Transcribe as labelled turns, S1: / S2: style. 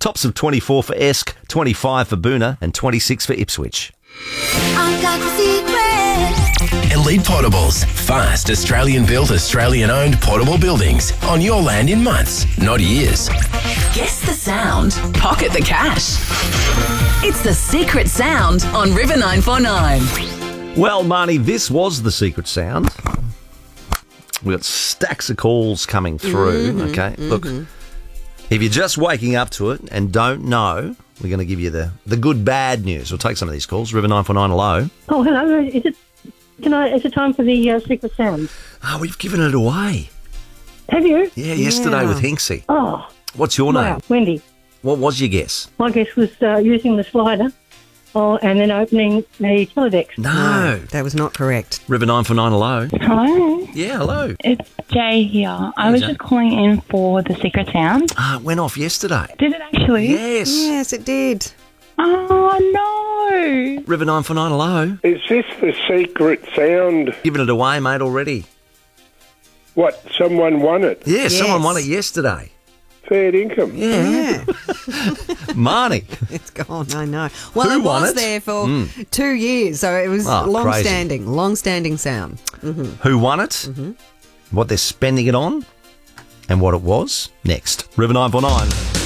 S1: Tops of 24 for Esk, 25 for Boona and 26 for Ipswich.
S2: I've got the secret.
S3: Elite Potables. Fast, Australian-built, Australian-owned portable buildings on your land in months, not years.
S4: Guess the sound. Pocket the cash. It's the secret sound on River 949.
S1: Well, Marnie, this was the secret sound. We've got stacks of calls coming through, okay? Look, if you're just waking up to it and don't know, we're going to give you the good, bad news. We'll take some of these calls. River 949, hello.
S5: Oh, hello. Is it time for the secret sound?
S1: Oh, we've given it away.
S5: Have you?
S1: Yeah, yesterday with Hinksy.
S5: Oh,
S1: What's your name?
S5: wow. Wendy.
S1: What was your guess?
S5: My guess was using the slider and then opening the teledex.
S1: No.
S6: That was not correct.
S1: River 949, hello.
S7: Hello,
S1: Yeah, hello.
S7: it's Jay here. I was
S1: Jay.
S7: just calling in for the secret sound.
S1: It went off yesterday.
S7: Did it actually?
S1: Yes.
S6: Yes, it did.
S7: Oh, no.
S1: River 949, hello.
S8: Is this the secret sound?
S1: Giving it away, mate, already.
S8: What, someone won it?
S1: Yeah, someone
S6: Yes.
S1: won it yesterday.
S8: Fair income.
S1: Yeah. Marnie.
S6: It's gone, I know. Well,
S1: Who
S6: it
S1: won
S6: was
S1: it?
S6: there for 2 years, so it was
S1: Oh,
S6: long-standing sound.
S1: Who won it? What they're spending it on? And what it was? Next. River 949.